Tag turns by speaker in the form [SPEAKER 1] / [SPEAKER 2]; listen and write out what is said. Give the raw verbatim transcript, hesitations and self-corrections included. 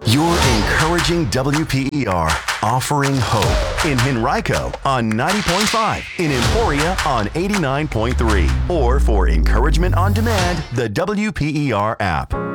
[SPEAKER 1] You're encouraging W P E R, offering hope in Henrico on ninety point five, in Emporia on eighty-nine point three, or for encouragement on demand, the W P E R app.